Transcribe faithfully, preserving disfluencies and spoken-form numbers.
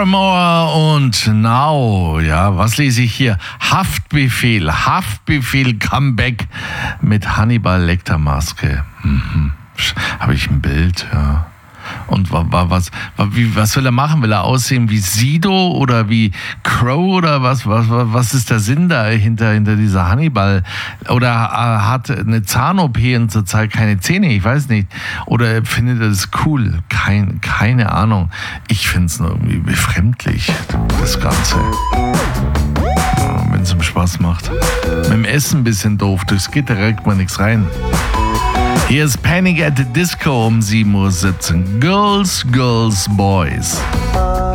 Paramore und Now. Ja, was lese ich hier? Haftbefehl. Haftbefehl Comeback mit Hannibal Lecter Maske. Mhm. Habe ich ein Bild, ja. Und was, was, was will er machen? Will er aussehen wie Sido oder wie Crow oder was? Was, was ist der Sinn da hinter, hinter dieser Hannibal? Oder hat eine Zahn-O P und zurzeit keine Zähne? Ich weiß nicht. Oder findet er das cool? Kein, keine Ahnung. Ich finde es nur irgendwie befremdlich, das Ganze. Ja, wenn es ihm Spaß macht. Mit dem Essen ein bisschen doof. Durchs Gitter regt man nichts rein. Hier ist Panic at the Disco um sieben Uhr siebzehn. Girls, Girls, Boys.